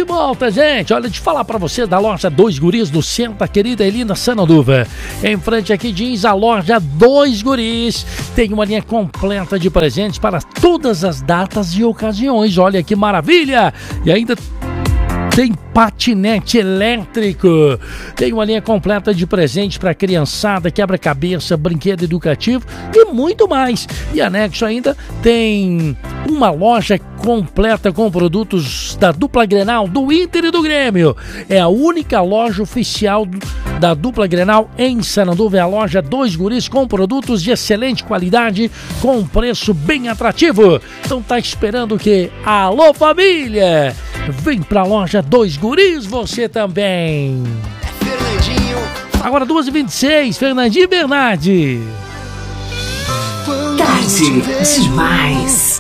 de volta, gente. Olha, de falar pra você da loja Dois Guris do centro, a querida Elina Sananduva. Em frente aqui diz a loja Dois Guris. Tem uma linha completa de presentes para todas as datas e ocasiões. Olha que maravilha! E ainda tem patinete elétrico. Tem uma linha completa de presentes para criançada, quebra-cabeça, brinquedo educativo e muito mais. E anexo ainda tem uma loja completa com produtos da dupla Grenal, do Inter e do Grêmio. É a única loja oficial da dupla Grenal em Sananduva. É a loja Dois Guris com produtos de excelente qualidade, com preço bem atrativo. Então tá esperando o quê? Alô, família! Vem pra loja Dois Guris, você também. Fernandinho. Agora 2h26, Fernandinho e Bernardi. Tarde demais.